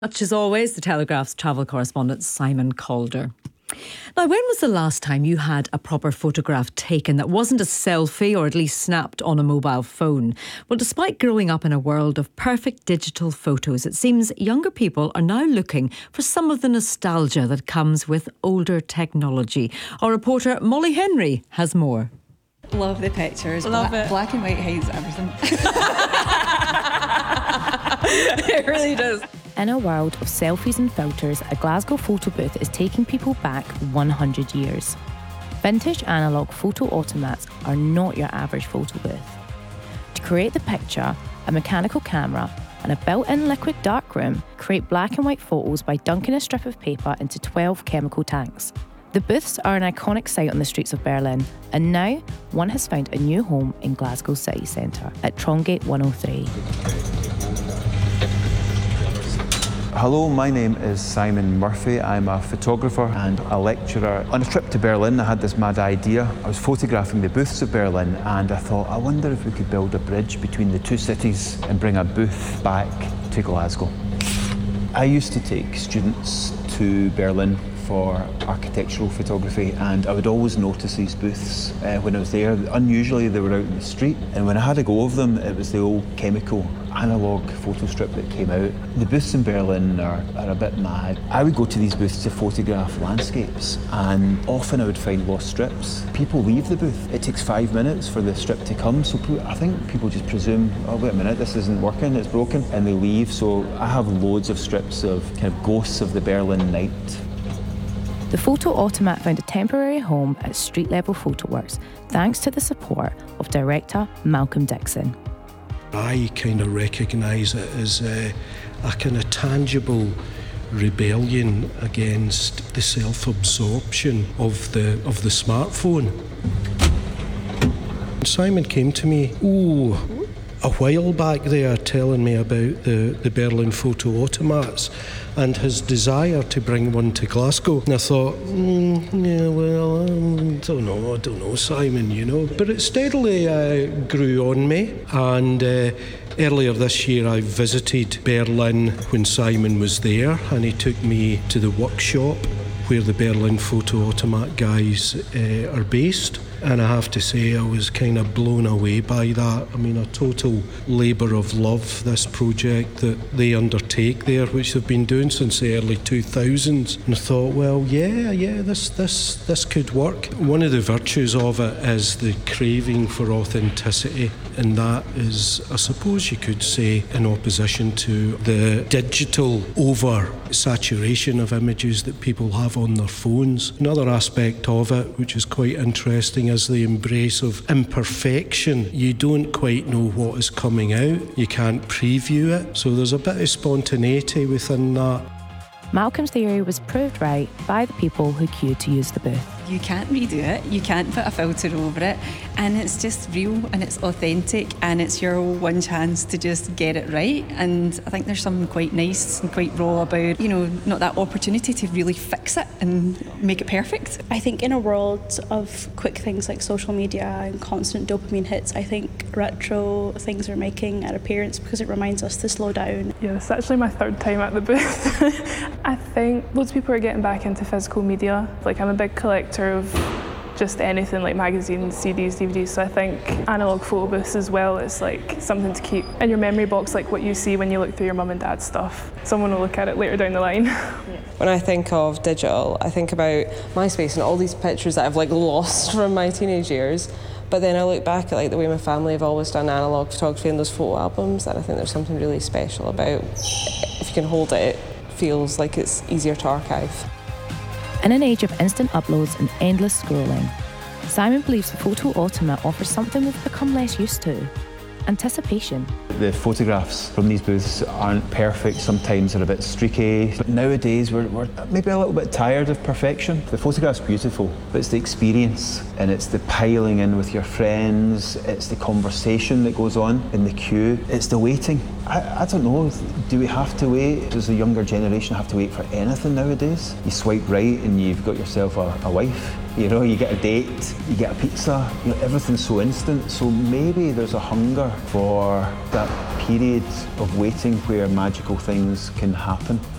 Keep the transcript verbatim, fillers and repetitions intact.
Much as always, the Telegraph's travel correspondent Simon Calder. Now, when was the last time you had a proper photograph taken that wasn't a selfie or at least snapped on a mobile phone? Well, despite growing up in a world of perfect digital photos, it seems younger people are now looking for some of the nostalgia that comes with older technology. Our reporter Molly Henry has more. Love the pictures. Love Bla- it. Black and white hides everything. It really does. In a world of selfies and filters, a Glasgow photo booth is taking people back one hundred years. Vintage analogue photo automats are not your average photo booth. To create the picture, a mechanical camera and a built-in liquid darkroom create black and white photos by dunking a strip of paper into twelve chemical tanks. The booths are an iconic sight on the streets of Berlin, and now one has found a new home in Glasgow city centre at Trongate one oh three. Hello, my name is Simon Murphy. I'm a photographer and a lecturer. On a trip to Berlin, I had this mad idea. I was photographing the booths of Berlin and I thought, I wonder if we could build a bridge between the two cities and bring a booth back to Glasgow. I used to take students to Berlin for architectural photography, and I would always notice these booths uh, when I was there. Unusually they were out in the street, and when I had a go of them, it was the old chemical analogue photo strip that came out. The booths in Berlin are, are a bit mad. I would go to these booths to photograph landscapes, and often I would find lost strips. People leave the booth. It takes five minutes for the strip to come, so I think people just presume, oh wait a minute, this isn't working, it's broken, and they leave. So I have loads of strips of kind of ghosts of the Berlin night. The photo automat found a temporary home at Street Level Photoworks thanks to the support of director Malcolm Dixon. I kind of recognise it as a, a kind of tangible rebellion against the self-absorption of the of the smartphone. Simon came to me, ooh, a while back there, telling me about the, the Berlin photo automats and his desire to bring one to Glasgow. And I thought, mm, yeah, well, I um, don't know, I don't know, Simon, you know. But it steadily uh, grew on me. And uh, earlier this year, I visited Berlin when Simon was there, and he took me to the workshop where the Berlin photo automat guys uh, are based. And I have to say, I was kind of blown away by that. I mean, a total labour of love, this project that they undertake there, which they've been doing since the early two thousands. And I thought, well, yeah, yeah, this, this, this could work. One of the virtues of it is the craving for authenticity. And that is, I suppose you could say, in opposition to the digital over-saturation of images that people have on their phones. Another aspect of it, which is quite interesting, is the embrace of imperfection. You don't quite know what is coming out. You can't preview it. So there's a bit of spontaneity within that. Malcolm's theory was proved right by the people who queued to use the booth. You can't redo it, you can't put a filter over it, and it's just real and it's authentic, and it's your one chance to just get it right. And I think there's something quite nice and quite raw about, you know, not that opportunity to really fix it and make it perfect. I think in a world of quick things like social media and constant dopamine hits, I think retro things are making an appearance because it reminds us to slow down. Yeah, it's actually my third time at the booth. I think loads of people are getting back into physical media. Like, I'm a big collector of just anything like magazines, C Ds, D V Ds, so I think analogue photo booths as well is like something to keep in your memory box, like what you see when you look through your mum and dad's stuff. Someone will look at it later down the line. When I think of digital, I think about MySpace and all these pictures that I've like lost from my teenage years. But then I look back at like the way my family have always done analogue photography and those photo albums, and I think there's something really special about if you can hold it, it feels like it's easier to archive. In an age of instant uploads and endless scrolling, Simon believes the photo automat offers something we've become less used to: anticipation. The photographs from these booths aren't perfect, sometimes they're a bit streaky. But nowadays we're, we're maybe a little bit tired of perfection. The photograph's beautiful, but it's the experience, and it's the piling in with your friends, it's the conversation that goes on in the queue, it's the waiting. I, I don't know, do we have to wait? Does the younger generation have to wait for anything nowadays? You swipe right and you've got yourself a, a wife. You know, you get a date, you get a pizza, you know, everything's so instant. So maybe there's a hunger for that period of waiting where magical things can happen.